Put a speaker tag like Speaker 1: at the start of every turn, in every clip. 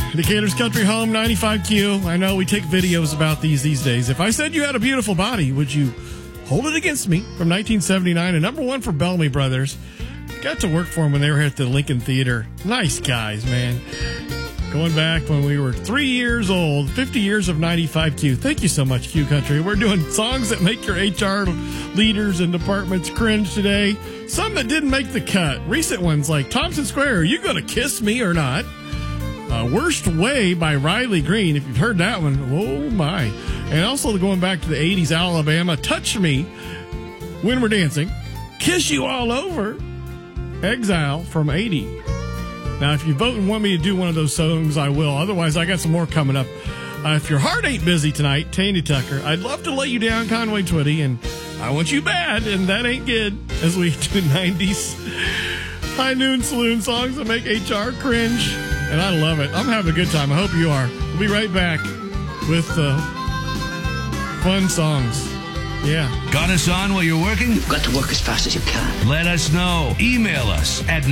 Speaker 1: Decatur's Country Home, 95Q. I know we take videos about these days. If I said you had a beautiful body, would you hold it against me? From 1979, and number one for Bellamy Brothers. Got to work for them when they were at the Lincoln Theater. Nice guys, man. Going back when we were 3 years old, 50 years of 95Q. Thank you so much, Q Country. We're doing songs that make your HR leaders and departments cringe today. Some that didn't make the cut. Recent ones like Thompson Square, Are You Gonna Kiss Me or Not? Worst Way by Riley Green. If you've heard that one, oh my. And also going back to the 80s, Alabama, Touch Me, When We're Dancing, Kiss You All Over, Exile from 80. Now, if you vote and want me to do one of those songs, I will. Otherwise, I got some more coming up. If your heart ain't busy tonight, Tandy Tucker, I'd love to lay you down, Conway Twitty, and I want you bad, and that ain't good, as we do 90s High Noon Saloon songs that make HR cringe. And I love it. I'm having a good time. I hope you are. We'll be right back with fun songs. Yeah.
Speaker 2: Got us on while you're working?
Speaker 3: You've got to work as fast as you can.
Speaker 2: Let us know. Email us at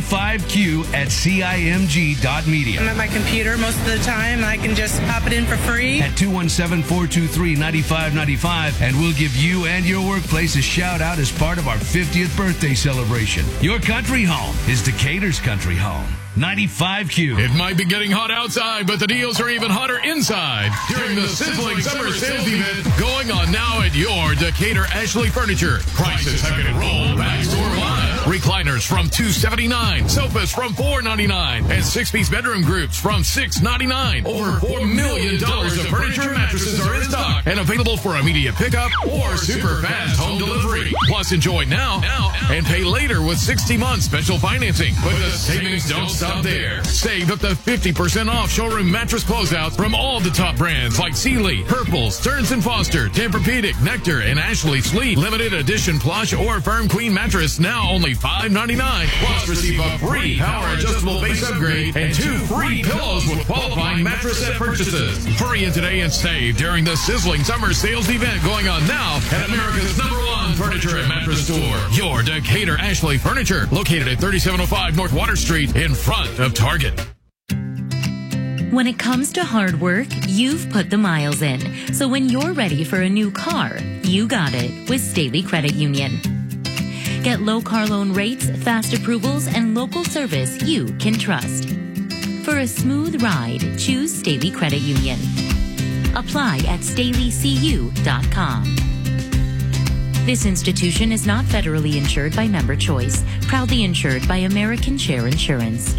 Speaker 2: 95q@cimg.media.
Speaker 4: I'm at my computer most of the time. I can just pop it in for free.
Speaker 2: At 217-423-9595, and we'll give you and your workplace a shout out as part of our 50th birthday celebration. Your country home is Decatur's Country Home. 95Q.
Speaker 5: It might be getting hot outside, but the deals are even hotter inside during the sizzling summer sales event going on now at your Decatur Ashley Furniture. Prices have been rolled back store-wide. Recliners from $279, sofas from $499, and 6-piece bedroom groups from $699. Over $4 million of furniture and mattresses are in stock and available for immediate pickup or super fast home delivery. Plus, enjoy now and pay later with 60-month special financing. But the savings don't stop there. Save up to 50% off showroom mattress closeouts from all the top brands like Sealy, Purple, Stearns & Foster, Tempur-Pedic, Nectar, and Ashley Sleep. Limited edition plush or firm queen mattress now only $5.99. Plus receive a free power adjustable base upgrade and 2 free pillows with qualifying mattress set purchases. Hurry in today and save during the sizzling summer sales event going on now at America's #1 furniture and mattress store. Your Decatur Ashley Furniture, located at 3705 North Water Street in front of Target.
Speaker 6: When it comes to hard work, you've put the miles in. So when you're ready for a new car, you got it with Staley Credit Union. Get low car loan rates, fast approvals, and local service you can trust. For a smooth ride, choose Staley Credit Union. Apply at StaleyCU.com. This institution is not federally insured by Member Choice, proudly insured by American Share Insurance.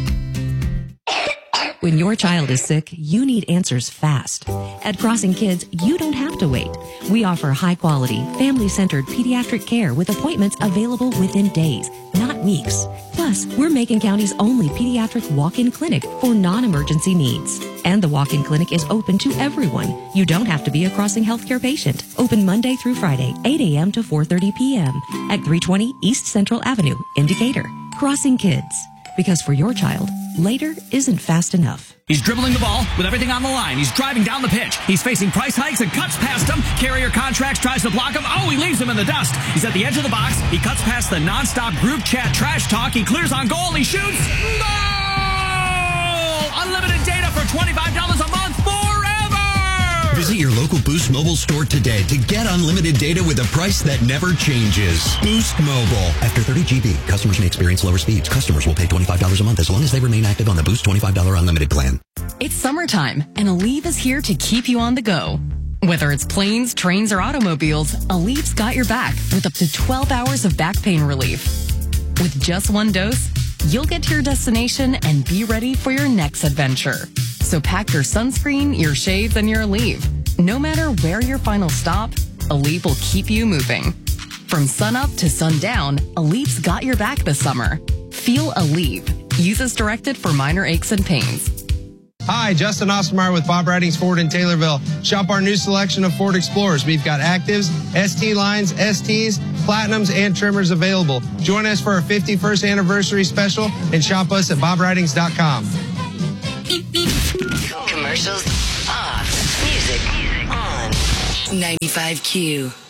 Speaker 7: When your child is sick, you need answers fast. At Crossing Kids, you don't have to wait. We offer high-quality, family-centered pediatric care with appointments available within days, not weeks. Plus, we're Macon County's only pediatric walk-in clinic for non-emergency needs. And the walk-in clinic is open to everyone. You don't have to be a Crossing Healthcare patient. Open Monday through Friday, 8 a.m. to 4:30 p.m. at 320 East Central Avenue in Decatur. Crossing Kids. Because for your child, later isn't fast enough.
Speaker 8: He's dribbling the ball with everything on the line. He's driving down the pitch. He's facing price hikes and cuts past him. Carrier Contracts tries to block him. Oh, he leaves him in the dust. He's at the edge of the box. He cuts past the nonstop group chat trash talk. He clears on goal. He shoots. Goal! Unlimited data for $25 a month forever!
Speaker 9: Visit your local Boost Mobile store today to get unlimited data with a price that never changes. Boost Mobile. After 30 GB, customers may experience lower speeds. Customers will pay $25 a month as long as they remain active on the Boost $25 unlimited plan.
Speaker 10: It's summertime, and Aleve is here to keep you on the go. Whether it's planes, trains, or automobiles, Aleve's got your back with up to 12 hours of back pain relief. With just one dose, you'll get to your destination and be ready for your next adventure. So pack your sunscreen, your shades, and your Aleve. No matter where your final stop, Aleve will keep you moving. From sunup to sundown, Aleve's got your back this summer. Feel Aleve. Use as directed for minor aches and pains.
Speaker 11: Hi, Justin Ostermeyer with Bob Ridings Ford in Taylorville. Shop our new selection of Ford Explorers. We've got Actives, ST lines, STs, Platinums, and Trimmers available. Join us for our 51st anniversary special and shop us at bobridings.com.
Speaker 12: Commercials off. Music on. 95Q.